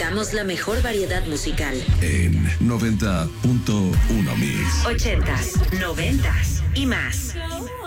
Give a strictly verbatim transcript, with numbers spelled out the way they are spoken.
presentamos la mejor variedad musical en noventa punto uno Mix. ochentas, noventas y más.